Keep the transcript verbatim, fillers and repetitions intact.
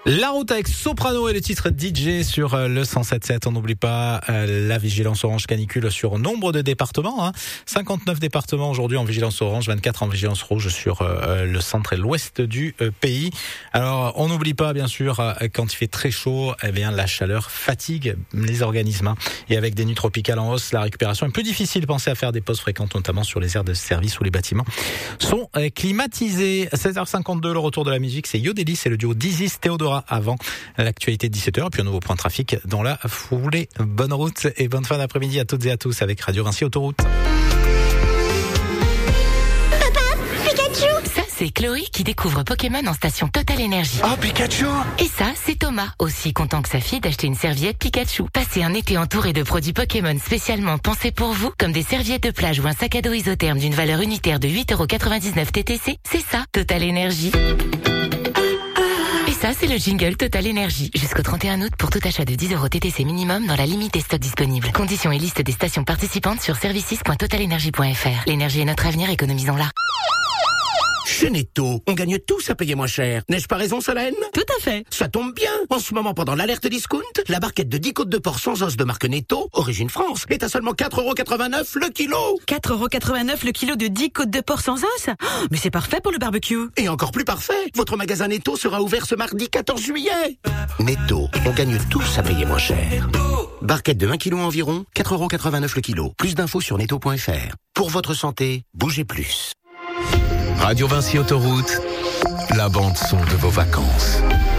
La route avec Soprano et le titre D J sur le cent sept sept. On n'oublie pas euh, la vigilance orange canicule sur nombre de départements. Hein. cinquante-neuf départements aujourd'hui en vigilance orange, vingt-quatre en vigilance rouge sur euh, le centre et l'ouest du euh, pays. Alors, on n'oublie pas, bien sûr, euh, quand il fait très chaud, eh bien la chaleur fatigue les organismes. Hein. Et avec des nuits tropicales en hausse, la récupération est plus difficile. Pensez à faire des pauses fréquentes, notamment sur les aires de service où les bâtiments sont euh, climatisés. seize heures cinquante-deux, le retour de la musique, c'est Yodelis et le duo Dizis Théodora avant l'actualité de dix-sept heures. Et puis un nouveau point de trafic dans la foulée. Bonne route et bonne fin d'après-midi à toutes et à tous avec Radio Vinci Autoroute. C'est Chloé qui découvre Pokémon en station Total Energy. Oh, Pikachu! Et ça, c'est Thomas, aussi content que sa fille d'acheter une serviette Pikachu. Passez un été entouré de produits Pokémon spécialement pensés pour vous, comme des serviettes de plage ou un sac à dos isotherme d'une valeur unitaire de huit euros quatre-vingt-dix-neuf T T C. C'est ça, Total Energy. Et ça, c'est le jingle Total Energy. Jusqu'au trente et un août pour tout achat de dix euros T T C minimum dans la limite des stocks disponibles. Conditions et liste des stations participantes sur services point total energy point f r. L'énergie est notre avenir, économisons-la. Chez Netto, on gagne tous à payer moins cher. N'ai-je pas raison, Solène? Tout à fait. Ça tombe bien. En ce moment, pendant l'alerte discount, la barquette de dix côtes de porc sans os de marque Netto, origine France, est à seulement quatre euros quatre-vingt-neuf le kilo. quatre euros quatre-vingt-neuf le kilo de dix côtes de porc sans os? Oh, mais c'est parfait pour le barbecue. Et encore plus parfait, votre magasin Netto sera ouvert ce mardi quatorze juillet. Netto, on gagne tous à payer moins cher. Barquette de un kilo environ, quatre euros quatre-vingt-neuf le kilo. Plus d'infos sur netto point f r. Pour votre santé, bougez plus. Radio Vinci Autoroute, la bande son de vos vacances.